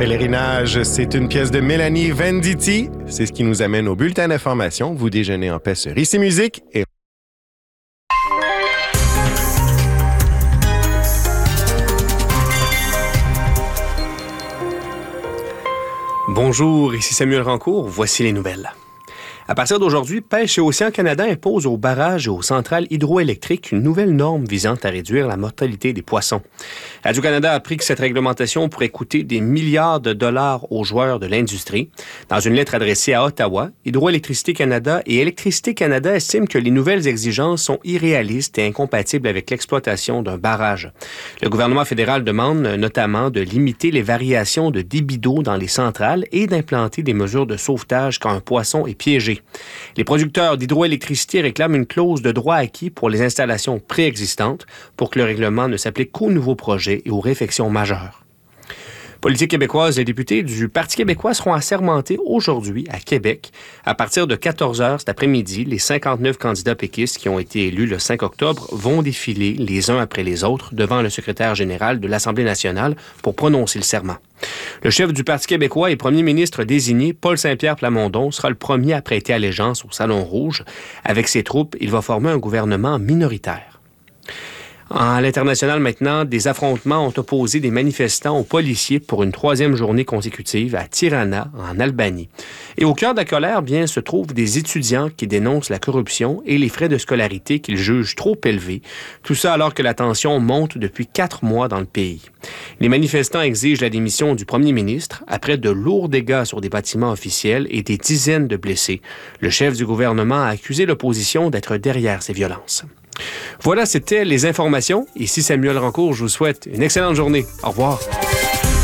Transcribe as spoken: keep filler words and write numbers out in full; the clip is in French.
Pèlerinage, c'est une pièce de Mélanie Venditti. C'est ce qui nous amène au bulletin d'information. Vous déjeunez en paix sur Ici Musique et... Bonjour, ici Samuel Rancourt. Voici les nouvelles. À partir d'aujourd'hui, Pêche et Océan Canada impose aux barrages et aux centrales hydroélectriques une nouvelle norme visant à réduire la mortalité des poissons. Radio-Canada a appris que cette réglementation pourrait coûter des milliards de dollars aux joueurs de l'industrie. Dans une lettre adressée à Ottawa, Hydroélectricité Canada et Électricité Canada estiment que les nouvelles exigences sont irréalistes et incompatibles avec l'exploitation d'un barrage. Le gouvernement fédéral demande notamment de limiter les variations de débit d'eau dans les centrales et d'implanter des mesures de sauvetage quand un poisson est piégé. Les producteurs d'hydroélectricité réclament une clause de droit acquis pour les installations préexistantes pour que le règlement ne s'applique qu'aux nouveaux projets et aux réfections majeures. Politique québécoise, les députés du Parti québécois seront assermentés aujourd'hui à Québec. À partir de quatorze heures cet après-midi, les cinquante-neuf candidats péquistes qui ont été élus le cinq octobre vont défiler les uns après les autres devant le secrétaire général de l'Assemblée nationale pour prononcer le serment. Le chef du Parti québécois et premier ministre désigné, Paul Saint-Pierre Plamondon, sera le premier à prêter allégeance au Salon Rouge. Avec ses troupes, il va former un gouvernement minoritaire. À l'international maintenant, des affrontements ont opposé des manifestants aux policiers pour une troisième journée consécutive à Tirana, en Albanie. Et au cœur de la colère, bien, se trouvent des étudiants qui dénoncent la corruption et les frais de scolarité qu'ils jugent trop élevés. Tout ça alors que la tension monte depuis quatre mois dans le pays. Les manifestants exigent la démission du premier ministre après de lourds dégâts sur des bâtiments officiels et des dizaines de blessés. Le chef du gouvernement a accusé l'opposition d'être derrière ces violences. Voilà, c'était les informations. Ici Samuel Rancourt, je vous souhaite une excellente journée. Au revoir.